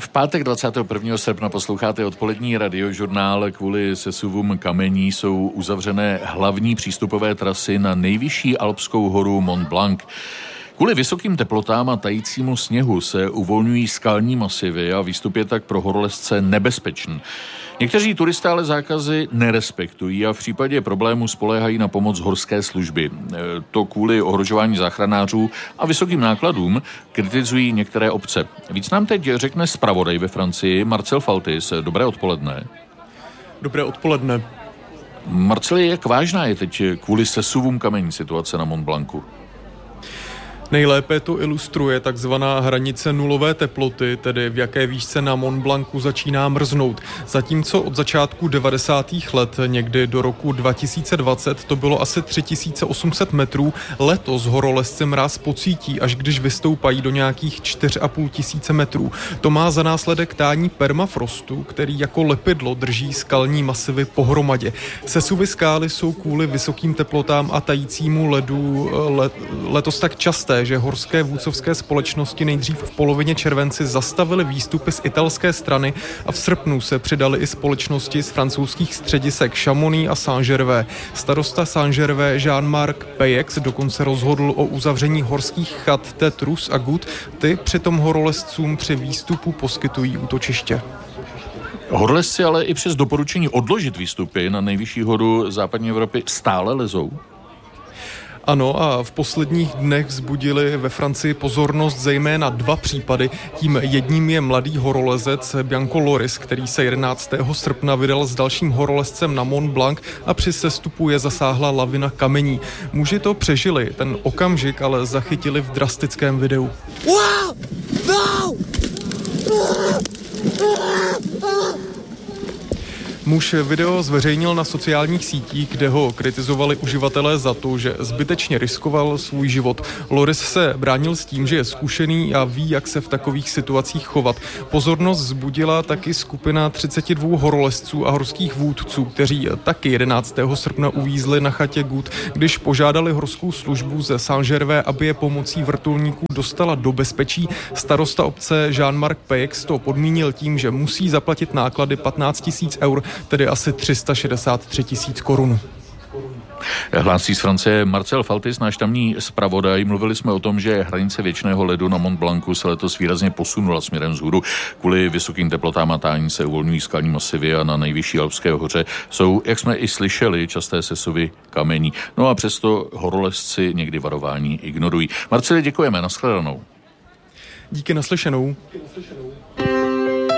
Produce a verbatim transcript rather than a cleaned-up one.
V pátek dvacátého prvního srpna posloucháte odpolední radiožurnál. Kvůli sesuvům kamení jsou uzavřené hlavní přístupové trasy na nejvyšší alpskou horu Mont Blanc. Kvůli vysokým teplotám a tajícímu sněhu se uvolňují skalní masivy a výstup je tak pro horolezce nebezpečný. Někteří turisté ale zákazy nerespektují a v případě problému spoléhají na pomoc horské služby. To kvůli ohrožování záchranářů a vysokým nákladům kritizují některé obce. Víc nám teď řekne zpravodaj ve Francii Marcel Faltis. Dobré odpoledne. Dobré odpoledne. Marceli, jak vážná je teď kvůli sesuvům kamení situace na Mont Blancu? Nejlépe to ilustruje takzvaná hranice nulové teploty, tedy v jaké výšce na Mont Blancu začíná mrznout. Zatímco od začátku devadesátých let, někdy do roku dva tisíce dvacet, to bylo asi tři tisíce osm set metrů, letos horolezci mráz pocítí, až když vystoupají do nějakých čtyři a půl tisíce metrů. To má za následek tání permafrostu, který jako lepidlo drží skalní masivy pohromadě. Sesuvy skály jsou kvůli vysokým teplotám a tajícímu ledu let, letos tak časté, že horské vůdcovské společnosti nejdřív v polovině červenci zastavily výstupy z italské strany a v srpnu se přidali i společnosti z francouzských středisek Chamonix a Saint-Gervais. Starosta Saint-Gervais Jean-Marc Peyex dokonce rozhodl o uzavření horských chat Tétrus a Gut. Ty přitom horolezcům při výstupu poskytují útočiště. Horolezci ale i přes doporučení odložit výstupy na nejvyšší horu západní Evropy stále lezou. Ano, a v posledních dnech vzbudili ve Francii pozornost zejména dva případy. Tím jedním je mladý horolezec Bianco Loris, který se jedenáctého srpna vydal s dalším horolezcem na Mont Blanc a při sestupu je zasáhla lavina kamení. Muži to přežili, ten okamžik ale zachytili v drastickém videu. Wow! No! Muž video zveřejnil na sociálních sítích, kde ho kritizovali uživatelé za to, že zbytečně riskoval svůj život. Loris se bránil s tím, že je zkušený a ví, jak se v takových situacích chovat. Pozornost vzbudila taky skupina třiceti dvou horolezců a horských vůdců, kteří taky jedenáctého srpna uvízli na chatě Gut, když požádali horskou službu ze Saint-Gervais, aby je pomocí vrtulníků dostala do bezpečí. Starosta obce Jean-Marc Peyex to podmínil tím, že musí zaplatit náklady patnáct tisíc eur, tedy asi tři sta šedesát tři tisíc korun. Hlásí z Francie Marcel Faltis, náš tamní zpravodaj. Mluvili jsme o tom, že hranice věčného ledu na Mont Blancu se letos výrazně posunula směrem vzhůru. Kvůli vysokým teplotám a tání se uvolňují skalní masivy a na nejvyšší alpské hoře jsou, jak jsme i slyšeli, časté sesuvy kamení. No a přesto horolezci někdy varování ignorují. Marceli, děkujeme, nashledanou. Díky, naslyšenou.